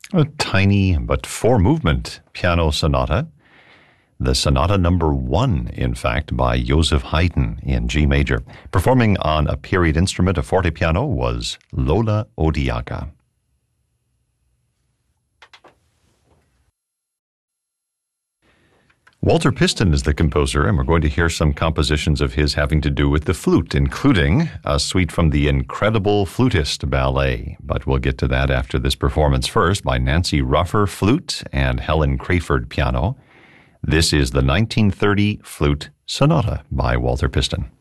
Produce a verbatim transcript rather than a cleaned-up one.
A tiny but four-movement piano sonata. The Sonata Number One, in fact, by Joseph Haydn in G major. Performing on a period instrument, a fortepiano, was Lola Odiaka. Walter Piston is the composer, and we're going to hear some compositions of his having to do with the flute, including a suite from the Incredible Flutist Ballet. But we'll get to that after this performance. First, by Nancy Ruffer, flute, and Helen Crayford, piano. This is the nineteen thirty Flute Sonata by Walter Piston.